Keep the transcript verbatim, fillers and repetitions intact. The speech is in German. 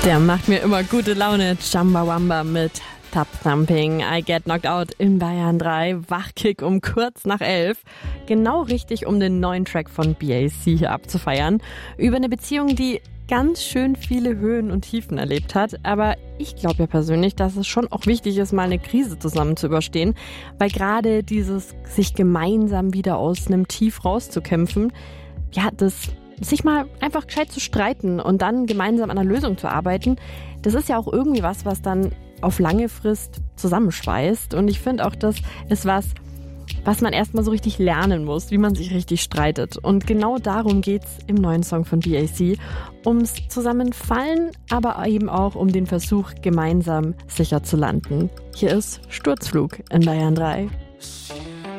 Der macht mir immer gute Laune. Chumbawamba mit Tap Thumping. I Get Knocked Out in Bayern drei. Wachkick um kurz nach elf. Genau richtig, um den neuen Track von B A C hier abzufeiern. Über eine Beziehung, die ganz schön viele Höhen und Tiefen erlebt hat. Aber ich glaube ja persönlich, dass es schon auch wichtig ist, mal eine Krise zusammen zu überstehen. Weil gerade dieses sich gemeinsam wieder aus einem Tief rauszukämpfen, ja, das sich mal einfach gescheit zu streiten und dann gemeinsam an einer Lösung zu arbeiten, das ist ja auch irgendwie was, was dann auf lange Frist zusammenschweißt. Und ich finde auch, das ist was, was man erstmal so richtig lernen muss, wie man sich richtig streitet. Und genau darum geht's im neuen Song von B A C. Ums Zusammenfallen, aber eben auch um den Versuch, gemeinsam sicher zu landen. Hier ist Sturzflug in Bayern drei.